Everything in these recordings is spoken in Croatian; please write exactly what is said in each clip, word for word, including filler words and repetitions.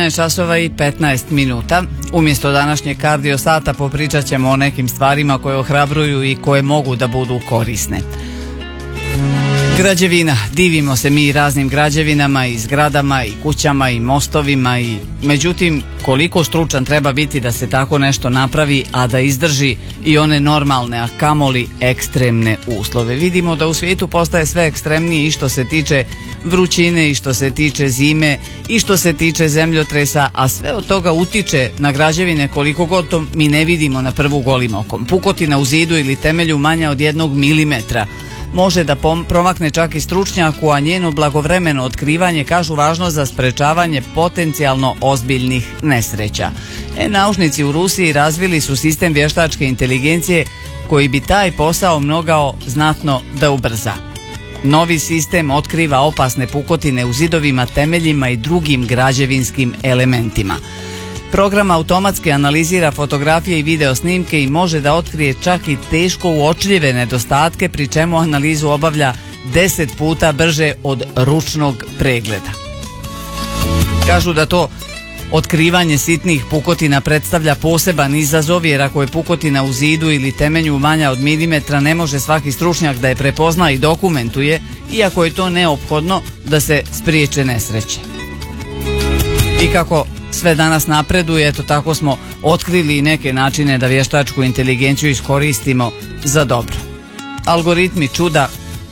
jedanaest časova i petnaest minuta. Umjesto današnjeg kardio sata popričat ćemo o nekim stvarima koje ohrabruju i koje mogu da budu korisne. Građevina. Divimo se mi raznim građevinama i zgradama i kućama i mostovima i međutim koliko stručan treba biti da se tako nešto napravi, a da izdrži i one normalne, a kamoli ekstremne uslove. Vidimo da u svijetu postaje sve ekstremniji i što se tiče vrućine i što se tiče zime i što se tiče zemljotresa, a sve od toga utiče na građevine koliko god to mi ne vidimo na prvu golim okom. Pukotina u zidu ili temelju manja od jednog milimetra može da promakne čak i stručnjaku, a njeno blagovremeno otkrivanje kažu važno za sprečavanje potencijalno ozbiljnih nesreća. E, naučnici u Rusiji razvili su sistem vještačke inteligencije koji bi taj posao mogao znatno da ubrza. Novi sistem otkriva opasne pukotine u zidovima, temeljima i drugim građevinskim elementima. Program automatski analizira fotografije i video snimke i može da otkrije čak i teško uočljive nedostatke, pri čemu analizu obavlja deset puta brže od ručnog pregleda. Kažu da to otkrivanje sitnih pukotina predstavlja poseban izazov, jer ako je pukotina u zidu ili temelju manja od milimetra, ne može svaki stručnjak da je prepozna i dokumentuje, iako je to neophodno da se spriječe nesreće. I kako sve danas napreduje, eto tako smo otkrili neke načine da vještačku inteligenciju iskoristimo za dobro. Algoritmi čuda.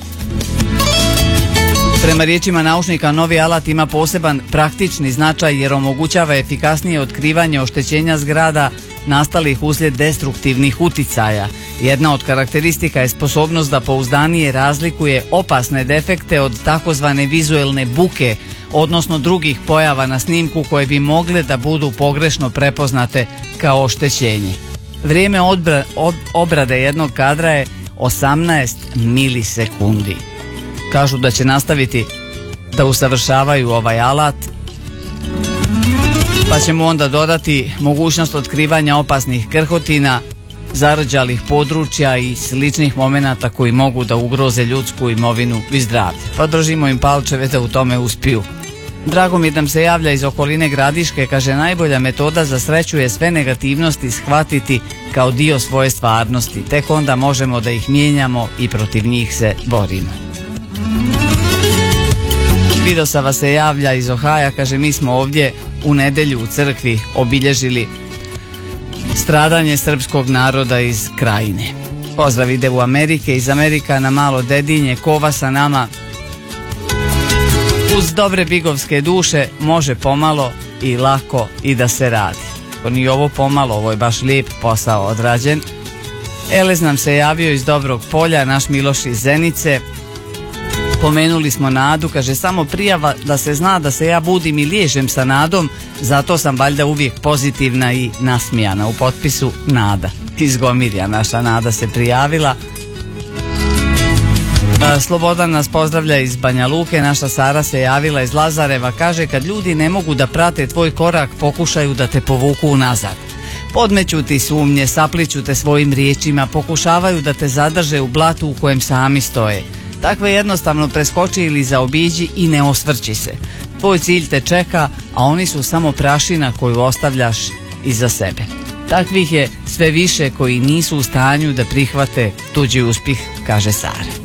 Prema riječima naučnika, novi alat ima poseban praktični značaj jer omogućava efikasnije otkrivanje oštećenja zgrada nastalih uslijed destruktivnih uticaja. Jedna od karakteristika je sposobnost da pouzdanije razlikuje opasne defekte od takozvane vizuelne buke, odnosno drugih pojava na snimku koje bi mogle da budu pogrešno prepoznate kao oštećenje. Vrijeme odbra, ob, obrade jednog kadra je osamnaest milisekundi. Kažu da će nastaviti da usavršavaju ovaj alat, pa ćemo onda dodati mogućnost otkrivanja opasnih krhotina, zarđalih područja i sličnih momenata koji mogu da ugroze ljudsku imovinu i zdravlje. Pa držimo im palčeve da u tome uspiju. Dragomir nam se javlja iz okoline Gradiške, kaže najbolja metoda za sreću je sve negativnosti shvatiti kao dio svoje stvarnosti, tek onda možemo da ih mijenjamo i protiv njih se borimo. Vidosava se javlja iz Ohaja, kaže mi smo ovdje u nedjelju u crkvi obilježili stradanje srpskog naroda iz Krajine. Pozdrav ide u Amerike, iz Amerika na malo Dedinje, kova sa nama. Uz dobre bigovske duše može pomalo i lako i da se radi. To nije ovo pomalo, ovo je baš lijep posao odrađen. Elez nam se javio iz Dobrog Polja, naš Miloš iz Zenice. Pomenuli smo nadu, kaže samo prijava da se zna da se ja budim i liježem sa nadom, zato sam valjda uvijek pozitivna i nasmijana. U potpisu Nada. Iz Gomirja naša Nada se prijavila. Slobodan nas pozdravlja iz Banja Luke, naša Sara se javila iz Lazareva, kaže kad ljudi ne mogu da prate tvoj korak, pokušaju da te povuku unazad. Podmeću ti sumnje, sapliću te svojim riječima, pokušavaju da te zadrže u blatu u kojem sami stoje. Takve jednostavno preskoči ili zaobiđi i ne osvrći se. Tvoj cilj te čeka, a oni su samo prašina koju ostavljaš iza sebe. Takvih je sve više koji nisu u stanju da prihvate tuđi uspjeh, kaže Sara.